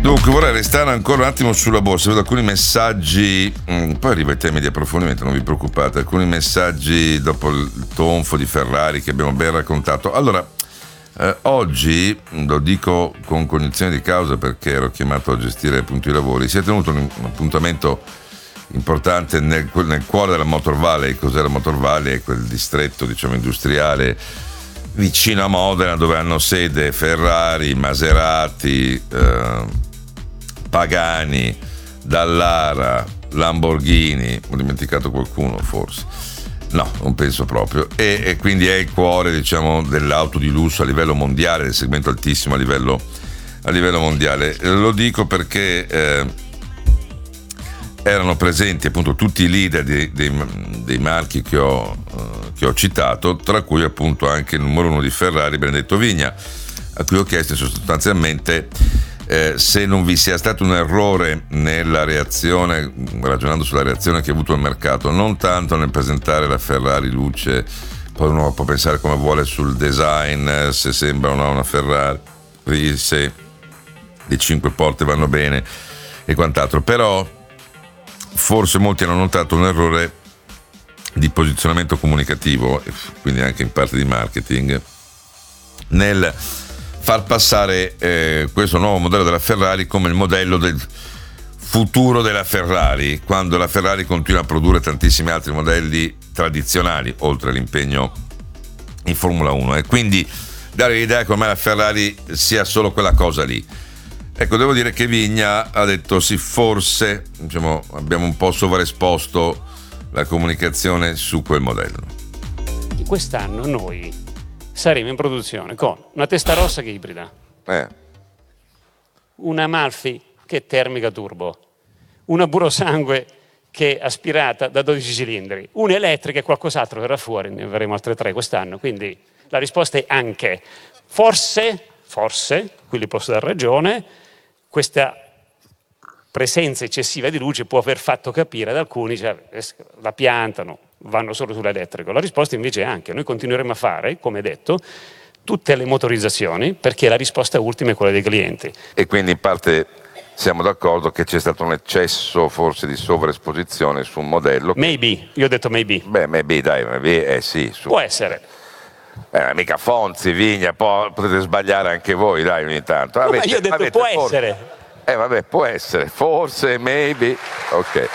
Dunque vorrei restare ancora un attimo sulla borsa, vedo alcuni messaggi, poi arriva ai temi di approfondimento, non vi preoccupate, alcuni messaggi dopo il tonfo di Ferrari che abbiamo ben raccontato. Allora, oggi, lo dico con cognizione di causa perché ero chiamato a gestire appunto i lavori, si è tenuto un appuntamento importante nel cuore della Motor Valley. Cos'è la Motor Valley? È quel distretto, diciamo, industriale vicino a Modena dove hanno sede Ferrari, Maserati, Pagani, Dallara, Lamborghini. Ho dimenticato qualcuno forse? No, non penso proprio. E quindi è il cuore, diciamo, dell'auto di lusso a livello mondiale, del segmento altissimo a livello mondiale. Lo dico perché erano presenti appunto tutti i leader dei marchi che ho citato, tra cui appunto anche il numero uno di Ferrari, Benedetto Vigna, a cui ho chiesto sostanzialmente se non vi sia stato un errore nella reazione, ragionando sulla reazione che ha avuto il mercato, non tanto nel presentare la Ferrari luce, poi uno può pensare come vuole sul design, se sembra o no una Ferrari, se le 5 porte vanno bene e quant'altro, però forse molti hanno notato un errore di posizionamento comunicativo, quindi anche in parte di marketing, nel far passare questo nuovo modello della Ferrari come il modello del futuro della Ferrari, quando la Ferrari continua a produrre tantissimi altri modelli tradizionali, oltre all'impegno in Formula 1, e quindi dare l'idea che ormai la Ferrari sia solo quella cosa lì. Ecco, devo dire che Vigna ha detto sì, forse, diciamo, abbiamo un po' sovraesposto la comunicazione su quel modello. Quest'anno noi saremo in produzione con una Testarossa che è ibrida, una Amalfi che è termica turbo, una Purosangue che è aspirata da 12 cilindri, un'elettrica e qualcos'altro verrà fuori, ne avremo altre 3 quest'anno, quindi la risposta è anche. Forse, qui gli posso dare ragione, questa presenza eccessiva di luce può aver fatto capire ad alcuni, cioè, la piantano, vanno solo sull'elettrico. La risposta invece è anche, noi continueremo a fare, come detto, tutte le motorizzazioni perché la risposta ultima è quella dei clienti. E quindi in parte siamo d'accordo che c'è stato un eccesso forse di sovraesposizione su un modello. Maybe, io ho detto maybe. Beh, maybe, sì. Può essere. Mica Fonzi, Vigna, potete sbagliare anche voi, dai, ogni tanto. Ma io ho detto può essere. Vabbè, può essere, forse, maybe, ok.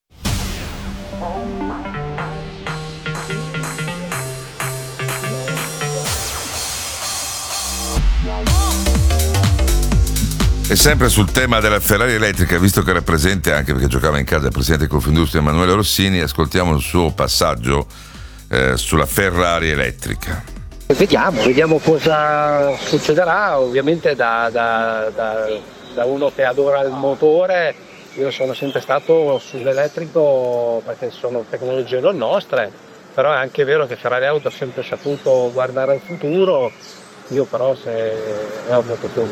E sempre sul tema della Ferrari elettrica, visto che era presente anche perché giocava in casa il presidente di Confindustria Emanuele Rossini, ascoltiamo il suo passaggio sulla Ferrari elettrica. Vediamo cosa succederà. Ovviamente da uno che adora il motore, io sono sempre stato sull'elettrico perché sono tecnologie non nostre, però è anche vero che Ferrari Auto ha sempre saputo guardare al futuro. Io però, se è ovvio che